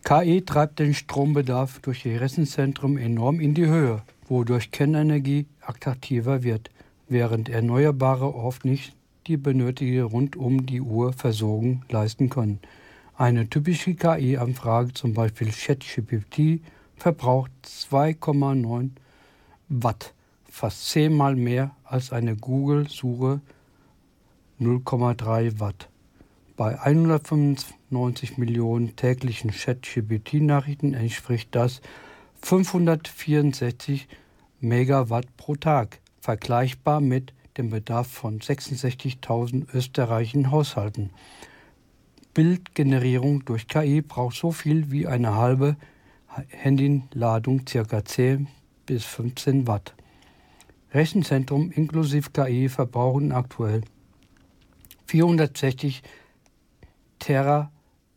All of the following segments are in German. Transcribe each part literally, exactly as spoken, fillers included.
K I treibt den Strombedarf durch die Rechenzentren enorm in die Höhe, wodurch Kernenergie attraktiver wird, während Erneuerbare oft nicht die benötigte rund um die Uhr Versorgung leisten können. Eine typische K I-Anfrage, zum Beispiel ChatGPT, verbraucht zwei Komma neun Watt, fast zehnmal mehr als eine Google-Suche null Komma drei Watt. Bei hundertfünfundneunzig Millionen täglichen ChatGPT-Nachrichten entspricht das fünfhundertvierundsechzig Megawatt pro Tag, vergleichbar mit dem Bedarf von sechsundsechzigtausend österreichischen Haushalten. Bildgenerierung durch K I braucht so viel wie eine halbe Handyladung, ca. zehn bis fünfzehn Watt. Rechenzentrum inklusive K I verbrauchen aktuell vierhundertsechzig Terawatt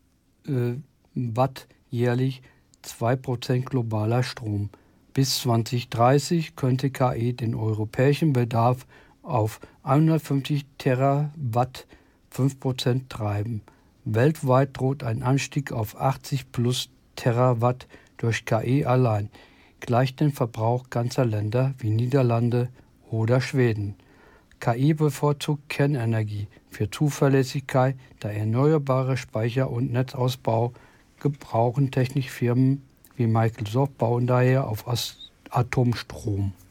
jährlich, zwei Prozent globaler Strom. Bis zweitausenddreißig könnte K I den europäischen Bedarf auf hundertfünfzig Terawatt, fünf Prozent treiben. Weltweit droht ein Anstieg auf achtzig plus Terawatt durch K I allein, gleich den Verbrauch ganzer Länder wie Niederlande oder Schweden. K I bevorzugt Kernenergie für Zuverlässigkeit, da erneuerbare Speicher- und Netzausbau gebrauchen Technikfirmen wie Microsoft bauen daher auf Atomstrom.